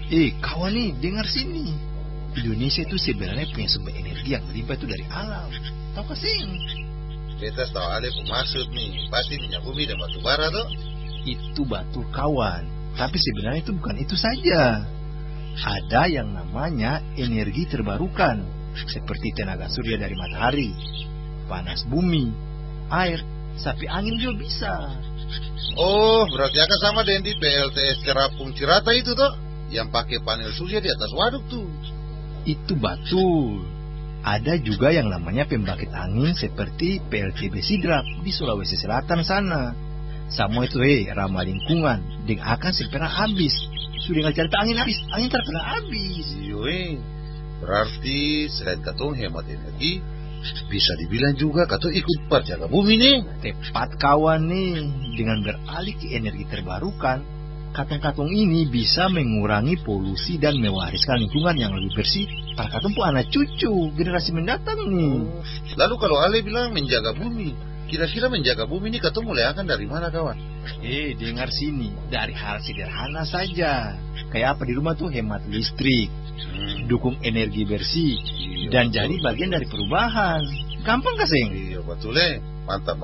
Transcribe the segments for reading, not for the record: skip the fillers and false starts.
Kawan nih, dengar sini. Indonesia itu sebenarnya punya sumber energi yang limpah itu dari alam. Tahu kasing? Kita tahu ada maksud nih, pasti minyak bumi dan batu bara tuh. Itu betul kawan. Tapi sebenarnya itu bukan itu saja. Ada yang namanya energi terbarukan, seperti tenaga surya dari matahari, panas bumi, air, sapi angin juga bisa. Oh, berarti akan sama dengan di PLTS Cerapung Cirata itu toh, yang pakai panel surya di atas waduk tuh. Itu betul. Ada juga yang namanya pembangkit angin seperti PLTB Sidrap di Sulawesi Selatan sana. Semua itu ramah lingkungan dan akan segera habis. Sudah nggak cerita angin habis, angin terkena habis. Iya, berarti selain katong hemat energi, bisa dibilang juga katong ikut perjaga bumi nih. Tepat kawan nih, dengan beralih ke energi terbarukan, katong-katong ini bisa mengurangi polusi dan mewariskan lingkungan yang lebih bersih para katong pun anak cucu generasi mendatang nih. Lalu kalau Ale bilang menjaga bumi, kira-kira menjaga bumi ini katong mulai akan dari mana kawan? Dengar sini, dari hal sederhana saja. Kayak apa di rumah tuh hemat listrik, dukung energi bersih, dan jadi bagian dari perubahan. Gampang kasing? Iya betul mantap.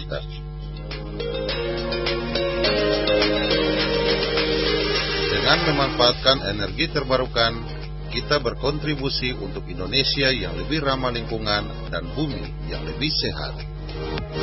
Dengan memanfaatkan energi terbarukan, kita berkontribusi untuk Indonesia yang lebih ramah lingkungan dan bumi yang lebih sehat.